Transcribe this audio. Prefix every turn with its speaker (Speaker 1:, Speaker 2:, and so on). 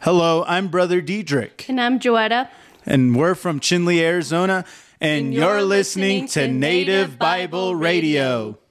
Speaker 1: Hello, I'm Brother Diedrich.
Speaker 2: And I'm Joetta.
Speaker 1: And we're from Chinle, Arizona. And you're listening to Native Bible Radio.